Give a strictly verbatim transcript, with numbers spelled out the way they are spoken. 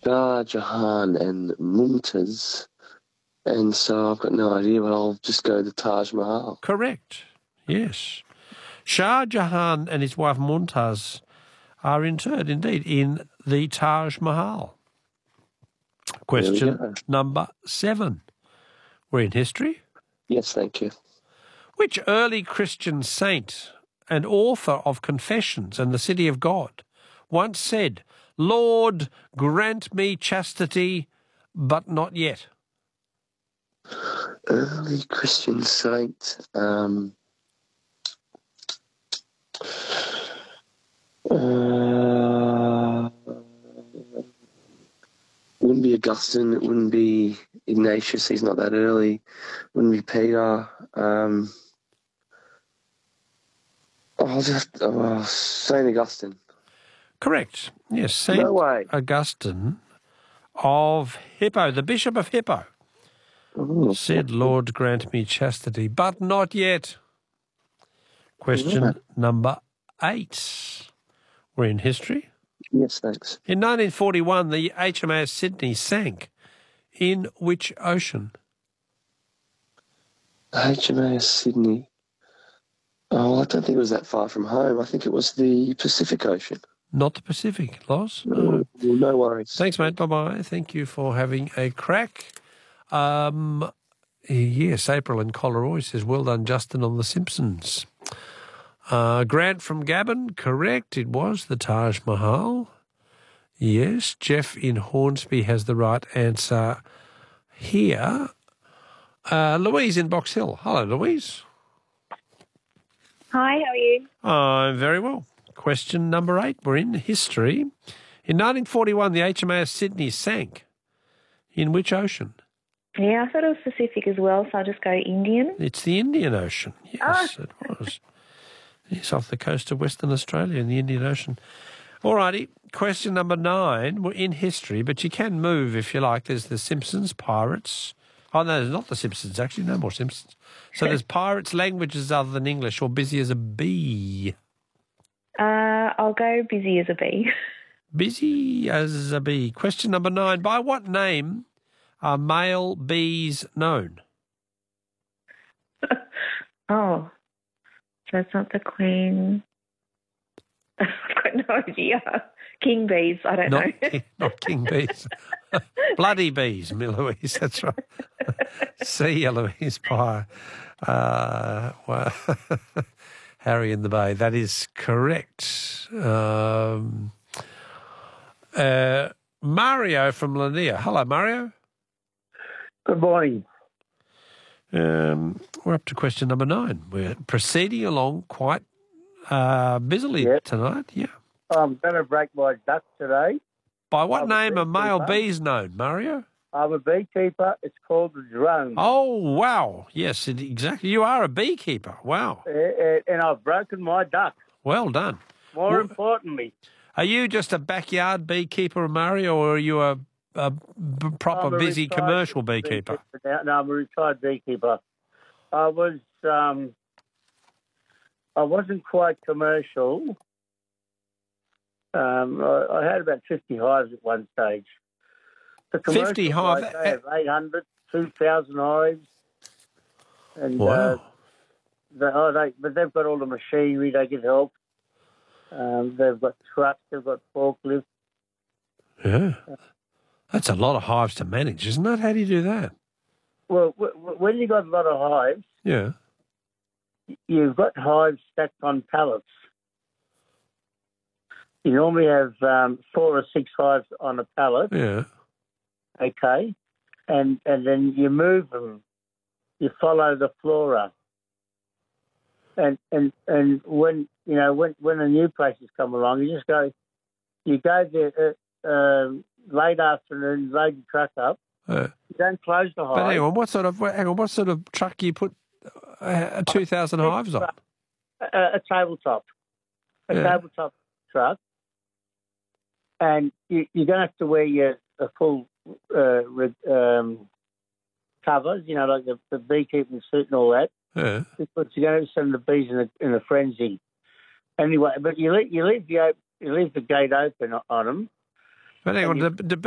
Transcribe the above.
Shah Jahan and Mumtaz. And so I've got no idea, but I'll just go the Taj Mahal. Correct. Yes. Shah Jahan and his wife Mumtaz are interred, indeed, in the Taj Mahal. Question number seven. We're in history. Yes, thank you. Which early Christian saint and author of Confessions and the City of God once said, "Lord, grant me chastity, but not yet"? Early Christian saint. Um, uh, wouldn't be Augustine. It wouldn't be Ignatius. He's not that early. Wouldn't be Peter. Um, I'll just oh, Saint Augustine. Correct. Yes, Saint No way. Augustine of Hippo, the Bishop of Hippo, Ooh. said, "Lord, grant me chastity, but not yet." Question Yeah. number eight. We're in history. Yes, thanks. In nineteen forty-one, the H M A S Sydney sank. In which ocean? H M A S Sydney. Oh, I don't think it was that far from home. I think it was the Pacific Ocean. Not the Pacific, Loz. No, no worries. Thanks, mate. Bye-bye. Thank you for having a crack. Um, yes, April in Collaroy says, "Well done, Justin, on The Simpsons." Uh, Grant from Gabon, correct. It was the Taj Mahal. Yes, Jeff in Hornsby has the right answer here. Uh, Louise in Box Hill. Hello, Louise. Hi, how are you? I'm very well. Question number eight. We're in history. In nineteen forty-one, the H M A S Sydney sank. In which ocean? Yeah, I thought it was Pacific as well, so I'll just go Indian. It's the Indian Ocean. Yes, Oh. it was. It's off the coast of Western Australia in the Indian Ocean. All righty. Question number nine. We're in history, but you can move if you like. There's the Simpsons, Pirates. Oh, no, there's not the Simpsons, actually. No more Simpsons. So there's Pirates, languages other than English, or busy as a bee. Uh, I'll go busy as a bee. Busy as a bee. Question number nine. By what name are male bees known? Oh, so it's not the queen. I've got no idea. King bees, I don't Not, know. king, not king bees. Bloody bees, me Louise, that's right. See you, Louise. Bye. Uh, well, Harry in the Bay, that is correct. Um, uh, Mario from Lanier. Hello, Mario. Good morning. Um, we're up to question number nine. We're proceeding along quite uh, busily Yep. tonight. Yeah. I'm going to break my duck today. By what I'm a name are male beekeeper. bees known, Mario? I'm a beekeeper. It's called the drone. Oh, wow. Yes, it, exactly. You are a beekeeper. Wow. Uh, uh, and I've broken my duck. Well done. More Well, importantly, are you just a backyard beekeeper, Mario, or are you a, a b- proper I'm a busy retired commercial beekeeper? Now, no, I'm a retired beekeeper. I was, um, I wasn't quite commercial. Um, I, I had about fifty hives at one stage. The commercial fifty hives? guys, they have eight hundred, two thousand hives. And, Wow. uh, they, oh, they, but they've got all the machinery, they can help. Um, they've got trucks, they've got forklifts. Yeah. That's a lot of hives to manage, isn't it? How do you do that? Well, w- w- when you've got a lot of hives, Yeah. you've got hives stacked on pallets. You normally have um, four or six hives on a pallet, Yeah. okay, and and then you move them. You follow the flora, and and and when you know when when the new places come along, you just go. You go there uh, uh, late afternoon, load your truck up. Uh, You don't close the hive. but hang on, what sort of hang on, what sort of truck do you put uh, two thousand hives on? A, a tabletop, a Yeah. tabletop truck, and you, you don't have to wear your a full uh, re, um, covers, you know, like the, the beekeeping suit and all that, Yeah. because you're going to send the bees in a, in a frenzy. Anyway, but you leave you leave the op- you leave the gate open on them. But hang And on, you- the, the